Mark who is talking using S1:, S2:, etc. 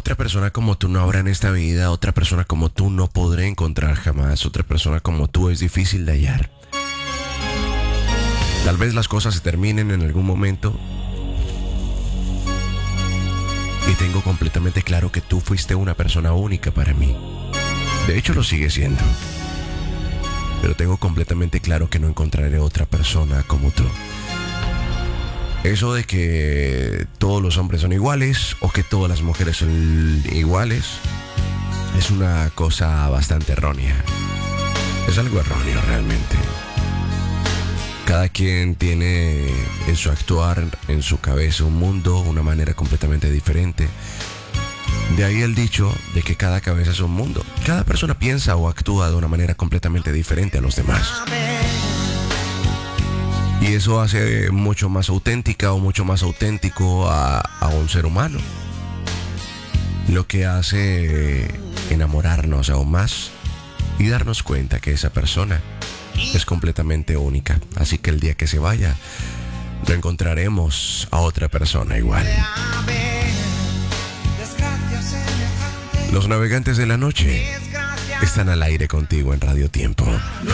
S1: Otra persona como tú no habrá en esta vida, otra persona como tú no podré encontrar jamás, otra persona como tú es difícil de hallar. Tal vez las cosas se terminen en algún momento y tengo completamente claro que tú fuiste una persona única para mí. De hecho lo sigue siendo. Pero tengo completamente claro que no encontraré otra persona como tú. Eso de que todos los hombres son iguales o que todas las mujeres son iguales es una cosa bastante errónea. Es algo erróneo realmente. Cada quien tiene en su actuar, en su cabeza, un mundo, una manera completamente diferente. De ahí el dicho de que cada cabeza es un mundo. Cada persona piensa o actúa de una manera completamente diferente a los demás. Y eso hace mucho más auténtica o mucho más auténtico a un ser humano. Lo que hace enamorarnos aún más y darnos cuenta que esa persona es completamente única. Así que el día que se vaya, lo encontraremos a otra persona igual. Los navegantes de la noche están al aire contigo en Radio Tiempo.